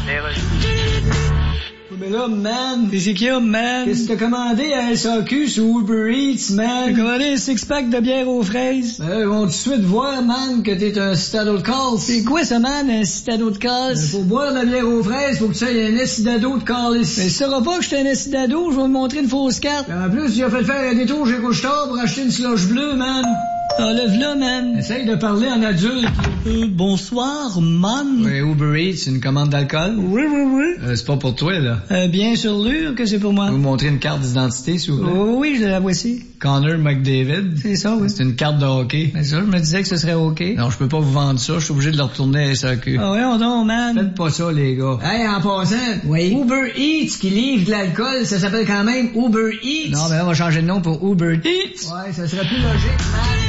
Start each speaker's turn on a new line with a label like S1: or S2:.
S1: Mais là, man...
S2: C'est qui, man?
S1: Qu'est-ce que t'as commandé à SAQ sur Uber Eats, man?
S2: J'ai commandé un six-pack de bière aux fraises.
S1: Ils vont tout de suite voir, man, que t'es un citado de call.
S2: C'est quoi ça, man, un citado de calice?
S1: Pour boire de la bière aux fraises, faut que tu aies un citado de calice.
S2: Mais tu sauras pas que j'étais un citado, je vais te montrer une fausse carte.
S1: En plus, tu as fait faire un détour chez Couche-Tard pour acheter une slush bleue, man.
S2: Enlève-la, man.
S1: Essaye de parler en adulte.
S2: Bonsoir, man.
S1: Oui, Uber Eats, une commande d'alcool?
S2: Oui.
S1: C'est pas pour toi, là.
S2: Bien sûr que c'est pour moi.
S1: Vous montrer une carte d'identité, s'il vous plaît?
S2: Oui, je la voici.
S1: Connor McDavid?
S2: C'est ça, oui.
S1: C'est une carte de hockey.
S2: Mais ça, je me disais que ce serait OK.
S1: Non, je peux pas vous vendre ça, je suis obligé de le retourner à SAQ.
S2: Ah ouais, non, man.
S1: Faites pas ça, les gars. Hey, en passant,
S2: oui.
S1: Uber Eats qui livre de l'alcool, ça s'appelle quand même Uber Eats.
S2: Non, mais là, on va changer de nom pour Uber Eats.
S1: Ouais, ça serait plus logique, man.